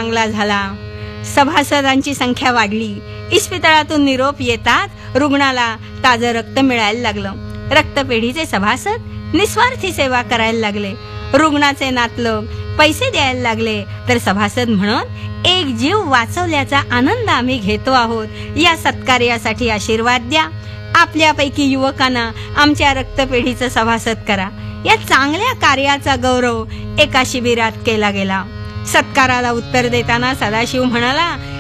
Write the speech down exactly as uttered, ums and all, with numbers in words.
चांगला झाला. सभासदांची संख्या वाढली. इस्पितळातून निरोप येतात रुग्णाला ताजं रक्त मिळायला लागलं. रक्तपेढीचे सभासद निस्वार्थी सेवा करायला लागले. रुग्णाचे नातलग पैसे द्यायला लागले. तर सभासद म्हणून एक जीव वाचवल्याचा आनंद आम्ही घेतो आहोत. या सत्कार्यासाठी आशीर्वाद द्या. आपल्यापैकी युवकांना आमच्या रक्तपेढीचं सभासद करा. या चांगल्या कार्याचा गौरव एका शिबिरात केला गेला. सत्काराला उत्तर देताना सदाशिव म्हणाला,